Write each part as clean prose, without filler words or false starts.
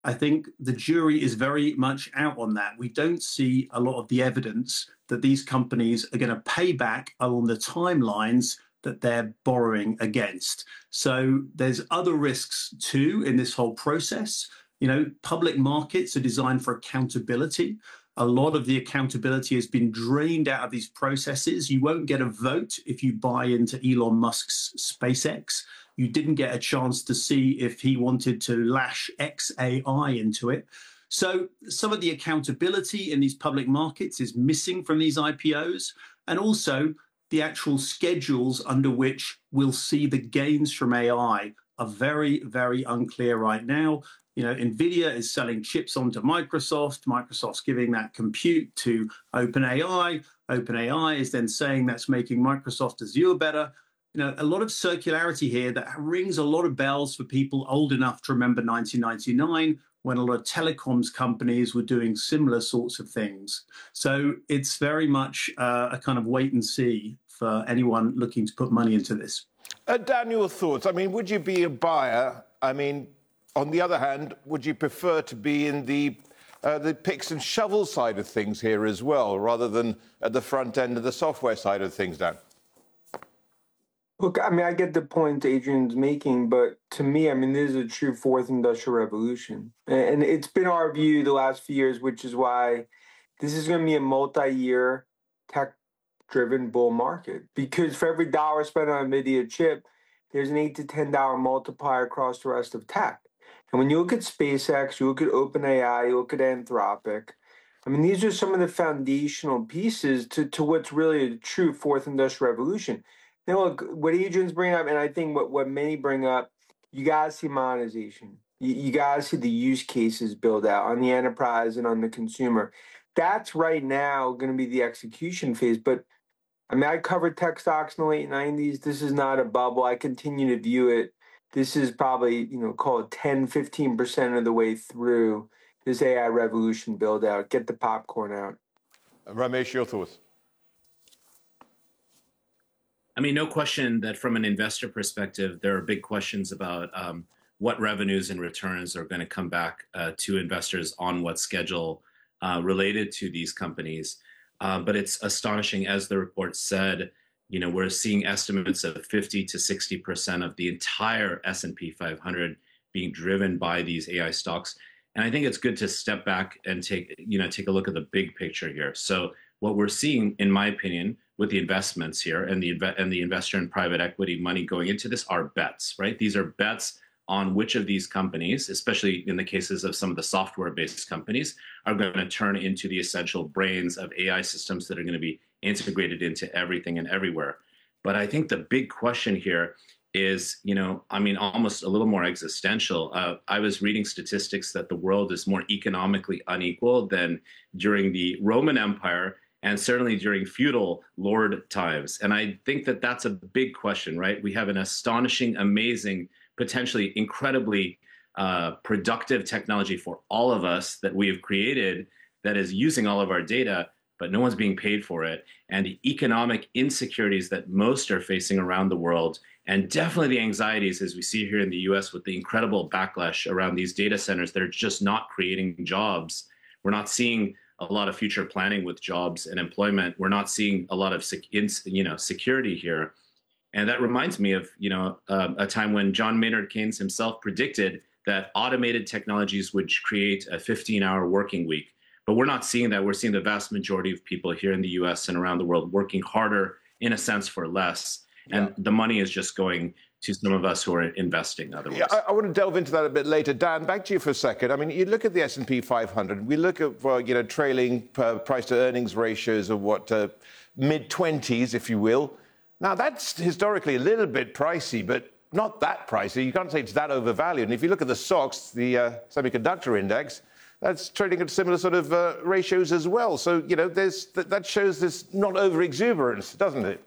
I think the jury is very much out on that. We don't see a lot of the evidence that these companies are going to pay back along the timelines that they're borrowing against. So there's other risks too in this whole process. Public markets are designed for accountability. A lot of the accountability has been drained out of these processes. You won't get a vote if you buy into Elon Musk's SpaceX. You didn't get a chance to see if he wanted to lash XAI into it. So some of the accountability in these public markets is missing from these IPOs. And also the actual schedules under which we'll see the gains from AI are very, very unclear right now. NVIDIA is selling chips onto Microsoft. Microsoft's giving that compute to OpenAI. OpenAI is then saying that's making Microsoft Azure better. A lot of circularity here that rings a lot of bells for people old enough to remember 1999, when a lot of telecoms companies were doing similar sorts of things. So it's very much a kind of wait and see for anyone looking to put money into this. Dan, your thoughts? I mean, would you be a buyer? I mean, on the other hand, would you prefer to be in the picks and shovel side of things here as well, rather than at the front end of the software side of things, Dan? Look, I mean, I get the point Adrian's making, but to me, I mean, this is a true fourth industrial revolution. And it's been our view the last few years, which is why this is going to be a multi-year tech-driven bull market. Because for every dollar spent on a NVIDIA chip, there's an $8 to $10 multiplier across the rest of tech. And when you look at SpaceX, you look at OpenAI, you look at Anthropic, I mean, these are some of the foundational pieces to what's really a true fourth industrial revolution. Now, look, what Adrian's bringing up, and I think what many bring up, you got to see monetization. You got to see the use cases build out on the enterprise and on the consumer. That's right now going to be the execution phase. But, I mean, I covered tech stocks in the late 90s. This is not a bubble. I continue to view it. This is probably, call it 10, 15% of the way through this AI revolution build out. Get the popcorn out. Ramesh, your thoughts? I mean, no question that from an investor perspective, there are big questions about what revenues and returns are going to come back to investors on what schedule related to these companies. But it's astonishing, as the report said, we're seeing estimates of 50 to 60% of the entire S&P 500 being driven by these AI stocks. And I think it's good to step back and take a look at the big picture here. So what we're seeing, in my opinion, with the investments here and the investor and private equity money going into this are bets, right? These are bets on which of these companies, especially in the cases of some of the software-based companies, are going to turn into the essential brains of AI systems that are going to be integrated into everything and everywhere. But I think the big question here is, almost a little more existential. I was reading statistics that the world is more economically unequal than during the Roman Empire and certainly during feudal lord times. And I think that that's a big question, right? We have an astonishing, amazing, potentially incredibly productive technology for all of us that we have created that is using all of our data, but no one's being paid for it. And the economic insecurities that most are facing around the world, and definitely the anxieties as we see here in the US with the incredible backlash around these data centers that are just not creating jobs. We're not seeing a lot of future planning with jobs and employment. We're not seeing a lot of security here. And that reminds me of a time when John Maynard Keynes himself predicted that automated technologies would create a 15-hour working week. But we're not seeing that. We're seeing the vast majority of people here in the US and around the world working harder, in a sense, for less. And the money is just going to some of us who are investing otherwise. Yeah, I want to delve into that a bit later. Dan, back to you for a second. I mean, you look at the S&P 500. We look at trailing price-to-earnings ratios of mid-20s, if you will. Now, that's historically a little bit pricey, but not that pricey. You can't say it's that overvalued. And if you look at the SOX, the semiconductor index, that's trading at similar sort of ratios as well. So, that shows this not over-exuberance, doesn't it?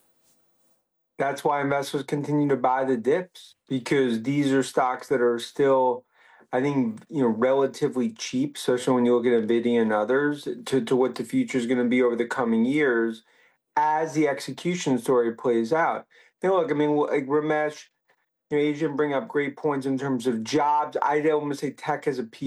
That's why investors continue to buy the dips, because these are stocks that are still, I think, relatively cheap, especially when you look at NVIDIA and others, to what the future is going to be over the coming years as the execution story plays out. Now, look, I mean, like Ramesh, Adrian bring up great points in terms of jobs. I'd almost say tech as a piece.